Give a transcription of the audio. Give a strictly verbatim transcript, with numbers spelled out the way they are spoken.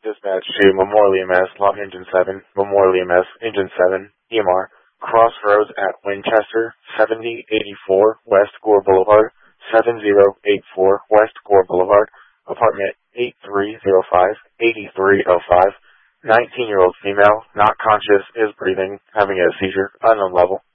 Dispatch to Memorial E M S, log engine seven, Memorial E M S, engine seven, E M R, crossroads at Winchester, seventy eighty-four West Gore Boulevard, seventy eighty-four West Gore Boulevard, apartment eight three zero five, eight three zero five, nineteen-year-old female, not conscious, is breathing, having a seizure, unknown level.